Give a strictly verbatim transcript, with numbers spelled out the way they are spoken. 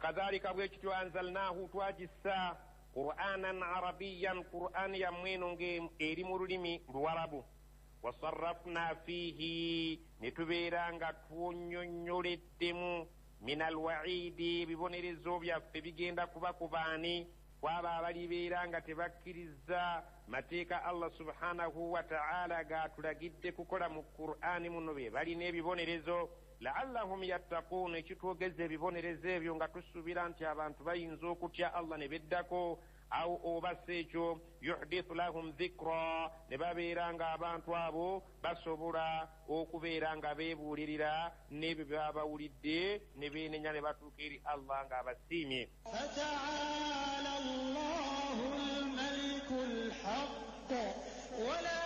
wakadhalika bwekityo anzalnahu twagissa qur'anan arabiyan qur'an yamweno nge eri mu lulimi luwarabu wasarrafna fihi netubeera nga twonyonyoleddemu min alwaidi bibonerezo byaffe bigenda kuba ku baani kwaba abalibeera nga tebakkiriza mateeka Allah subhanahu wa ta'ala gatulagidde kukola mu qur'ani muno be balina ebibonerezo la'allahum yattaqun ekitwogeza ebibonerezo ebyo nga tusuubira nti abantu bayinza okutya Allah ne beddako aw oba sekyo yuhdithu lahum dhikra ne babeera nga abantu abo basobola okubeera nga beebuulirira n'ebyo byabawulidde ne beenenya ne batuuka eri Allah nga abasiimye. Fata'ala Allahu al-malikul haqq.